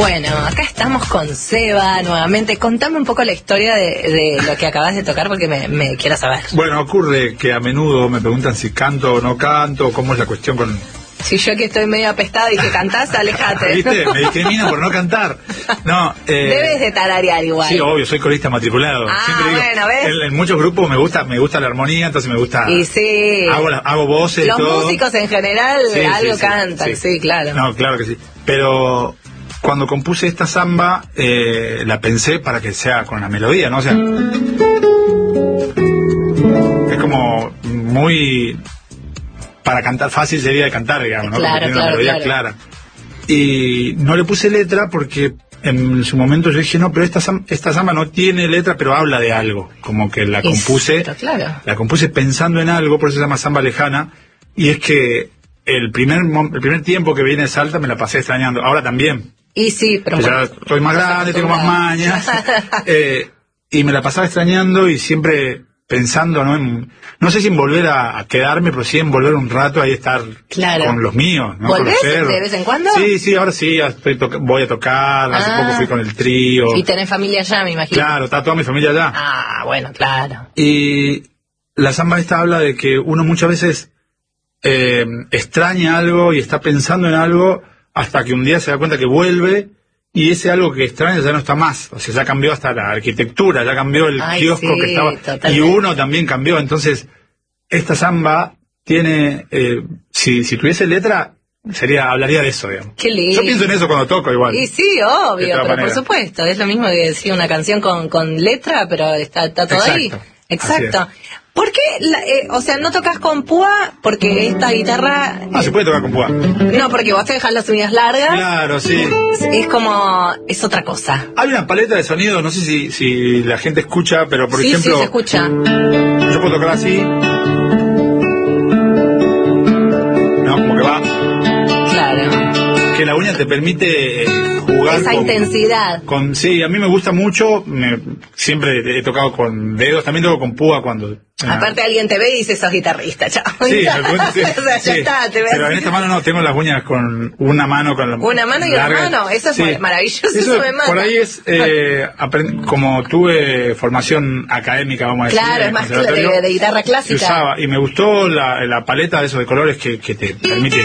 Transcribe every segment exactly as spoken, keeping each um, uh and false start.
Bueno, acá estamos con Seba nuevamente. Contame un poco la historia de, de lo que acabas de tocar porque me, me quiero saber. Bueno, ocurre que a menudo me preguntan si canto o no canto, cómo es la cuestión con... Si yo que estoy medio apestada y que cantás, alejate. ¿Viste? Me discriminan por no cantar. No, eh, debes de tararear igual. Sí, obvio, soy corista matriculado. Ah, Siempre digo, bueno, ¿ves? En, en muchos grupos me gusta me gusta la armonía, entonces me gusta... Y sí. Hago, la, hago voces Los y todo. músicos en general Sí, algo sí, cantan, sí. sí. sí, claro. No, claro que sí. Pero cuando compuse esta samba, eh, la pensé para que sea con la melodía, ¿no? O sea, es como muy... Para cantar fácil sería de cantar, digamos, ¿no? Claro, Porque tiene claro, una melodía claro. clara. Y no le puse letra porque en su momento yo dije, no, pero esta, esta samba no tiene letra, pero habla de algo. Como que la compuse, es, pero claro. la compuse pensando en algo, por eso se llama samba lejana. Y es que el primer, el primer tiempo que viene de Salta me la pasé extrañando. Ahora también. Y sí, pero... Ya bueno, estoy más grande, tengo más mañas. eh, y me la pasaba extrañando y siempre... pensando, ¿no? En, no sé si en volver a, a quedarme, pero sí en volver un rato ahí estar claro. con los míos, ¿no? ¿Volvés Conocer. de vez en cuando? Sí, sí, ahora sí, ya estoy to- voy a tocar, hace Ah. poco fui con el trío. Y tenés familia allá, me imagino. Claro, está toda mi familia allá. Ah, bueno, claro. Y la samba esta habla de que uno muchas veces eh, extraña algo y está pensando en algo hasta que un día se da cuenta que vuelve y ese algo que extraña ya no está más, o sea, ya cambió hasta la arquitectura, ya cambió el Ay, kiosco sí, que estaba, totalmente. y uno también cambió, entonces esta samba tiene, eh, si, si tuviese letra, sería hablaría de eso, digamos. Qué lindo. Yo pienso en eso cuando toco igual. Y sí, obvio, De todas pero por maneras. supuesto, es lo mismo que decir una canción con, con letra, pero está, está todo Exacto, ahí. así Exacto. ¿Por qué, la, eh, o sea, no tocas con púa? Porque esta guitarra... Ah, se puede tocar con púa. No, porque vos te dejas las uñas largas. Claro, sí. Es como... es otra cosa. Hay una paleta de sonido, no sé si, si la gente escucha, pero por sí, ejemplo... sí, se escucha. Yo puedo tocar así. No, como que va. Claro. Que la uña te permite jugar Esa con, intensidad. con sí, a mí me gusta mucho, me, siempre he tocado con dedos, también toco con púa cuando... Aparte alguien te ve y dice sos guitarrista, chao. Sí, algunos sí, o sea, ya sí. está, te ves. Pero en esta mano no, tengo las uñas con una mano con la Una mano y larga. una mano, eso es Sí. maravilloso, eso, Eso me mata. por ahí es, eh, aprend- como tuve formación académica, vamos a decir. Claro, en es el más conservatorio, de, de guitarra se clásica. usaba, y me gustó la, la paleta de esos de colores que, que te permite,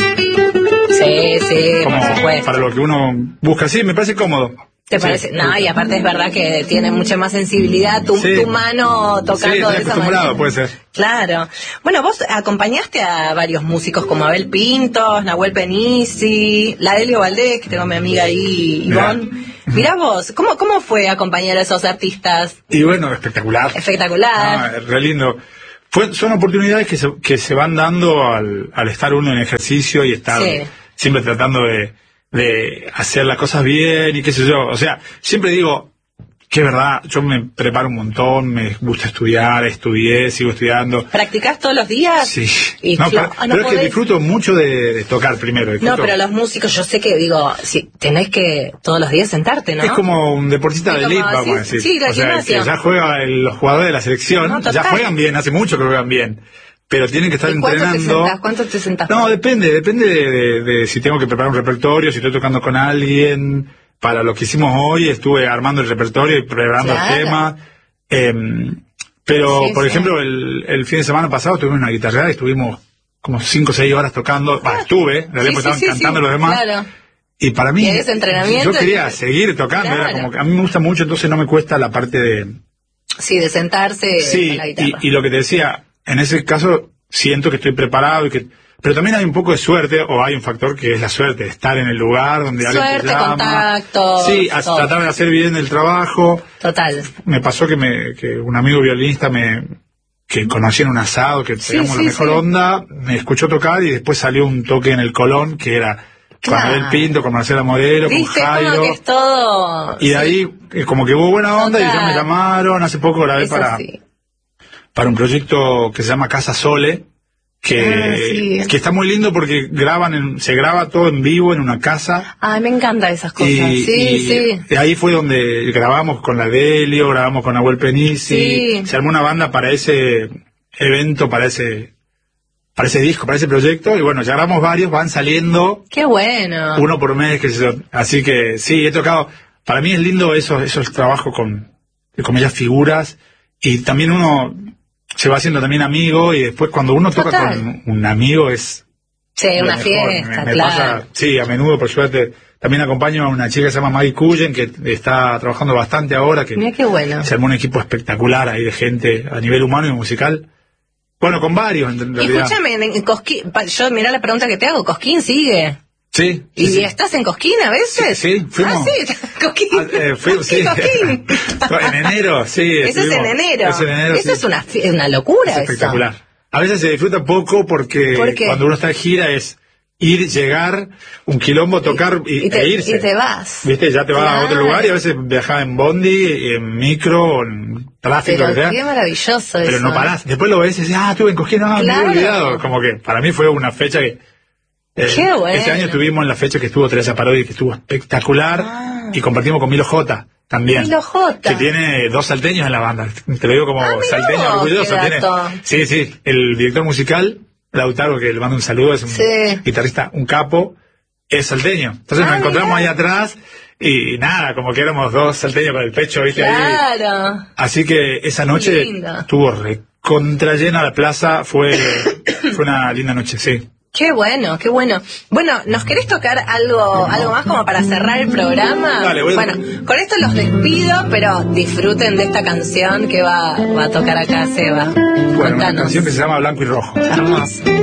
Sí, sí, como por supuesto. para lo que uno busca. Sí, me parece cómodo. ¿Te Sí, parece? me No, gusta. y aparte es verdad que tiene mucha más sensibilidad tu, Sí. tu mano tocando Sí, estoy de esa acostumbrado, manera. puede ser. Claro. Bueno, vos acompañaste a varios músicos como Abel Pintos, Nahuel Penisi, la Delio Valdés, que tengo a mi amiga ahí, Ivonne. Mirá vos, ¿cómo, ¿cómo fue acompañar a esos artistas? Y bueno, espectacular. Espectacular. Ah, re lindo. Fue, son oportunidades que se, que se van dando al, al estar uno en ejercicio y estar Sí. siempre tratando de, de hacer las cosas bien y qué sé yo. O sea, siempre digo que es verdad, yo me preparo un montón, me gusta estudiar, estudié, sigo estudiando. ¿Practicás todos los días? Sí. Y No, flo- pero ah, no pero es que podés- disfruto mucho de, de tocar primero. No, disfruto- pero los músicos, yo sé que digo, si tenés que todos los días sentarte, ¿no? Es como un deportista Es de como elite, vamos así, a decir. sí, la o sea, gimnasia. que ya juega el- los jugadores de la selección, No, ya total. juegan bien, hace mucho que juegan bien. Pero tienen que estar ¿Y cuánto te entrenando. sentás? ¿Cuánto te sentás? No, depende, depende de, de- de si tengo que preparar un repertorio, si estoy tocando con alguien. Para lo que hicimos hoy, estuve armando el repertorio y preparando Claro. el tema. Eh, pero, Sí, por sí. ejemplo, el, el fin de semana pasado tuvimos una guitarreada y estuvimos como cinco o seis horas tocando. Bah, estuve, en realidad Sí, porque sí, estaban sí, cantando sí, los demás. claro. Y para mí, Y ese entrenamiento yo quería y- seguir tocando. Era Claro. como que a mí me gusta mucho, entonces no me cuesta la parte de... Sí, de sentarse Sí, con la guitarra. y, y lo que te decía, en ese caso siento que estoy preparado y que... Pero también hay un poco de suerte, o hay un factor que es la suerte, de estar en el lugar donde alguien Suerte, te llama. contactos, Sí, a todo. tratar de hacer bien el trabajo. Total. Me pasó que me que un amigo violinista me que conocí en un asado, que Sí, teníamos sí, la mejor sí. onda, me escuchó tocar y después salió un toque en el Colón que era con Claro. Abel Pinto, con Marcela Morelo, con ¿Viste? Jairo. Como que es todo... Y de ahí, eh, como que hubo buena onda y ya Total. me llamaron. Hace poco grabé Eso para, sí. para un proyecto que se llama Casa Sole, que, Ah, sí. que está muy lindo porque graban en- se graba todo en vivo en una casa. Ay, me encantan esas cosas. Y, sí, y- sí. y ahí fue donde grabamos con la Delio, grabamos con Nahuel Penisi. Sí. Se armó una banda para ese evento, para ese para ese disco, para ese proyecto, y bueno, ya grabamos varios, van saliendo. ¡Qué bueno! Uno por mes, qué sé yo. Así que sí, he tocado. Para mí es lindo eso, eso es trabajo con, con ellas figuras, y también uno se va haciendo también amigo, y después cuando uno toca Total. con un amigo es... Sí, lo una mejor. fiesta, Me- me claro. pasa- sí, a menudo, por suerte. También acompaño a una chica que se llama Maggie Cullen, que está trabajando bastante ahora, que Mira qué bueno. se armó un equipo espectacular ahí de gente a nivel humano y musical. Bueno, con varios, en Y realidad. escúchame, en, en Cosquín, pa- yo mirá la pregunta que te hago, ¿Cosquín sigue? Sí. ¿Y sí, sí. estás en Cosquín a veces? Sí, sí, fuimos. Ah, sí, Cosquín. Ah, eh, fuimos, sí. Cosquín. En enero, sí. Eso es en estuvimos- enero. Eso, en enero, Eso sí. es una, fi- una locura, Es eso. espectacular. A veces se disfruta poco porque ¿Por qué? cuando uno está de gira es ir, llegar, un quilombo, tocar y, y te, e irse. y te vas. ¿Viste? Ya te vas a otro Claro. lugar y a veces viajás en bondi, en micro, en tráfico, Pero lo que sea. qué maravilloso Pero eso. no parás. Después lo ves y dices, ah, estuve en Cosquín, ah, me Claro. había olvidado. Como que para mí fue una fecha que... eh, Qué bueno. Este año estuvimos en la fecha que estuvo Teresa Parodi, que estuvo espectacular, Ah. y compartimos con Milo J también. Milo J. Que tiene dos salteños en la banda. Te lo digo como Ah, mirá salteño vos, orgulloso. qué Tiene, dato. sí, sí. El director musical, Lautaro, que le mando un saludo, es un Sí. guitarrista, un capo, es salteño. Entonces Ah, nos encontramos mirá. ahí atrás y nada, como que éramos dos salteños con el pecho, ¿viste? Ahí. Claro. Así que esa noche Lindo. estuvo recontra llena la plaza, fue, fue una linda noche, sí. Qué bueno, qué bueno. Bueno, ¿nos querés tocar algo algo más como para cerrar el programa? Dale, voy a- Bueno, con esto los despido, pero disfruten de esta canción que va, va a tocar acá Seba. Bueno, una Contanos. canción que se llama Blanco y Rojo. Hermoso.